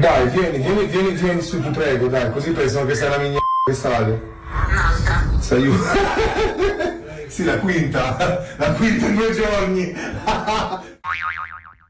Dai, vieni su, ti prego, dai, così pensano che sei una migna che sale. Un'altra. Sei io. Sì, la quinta in 2 giorni.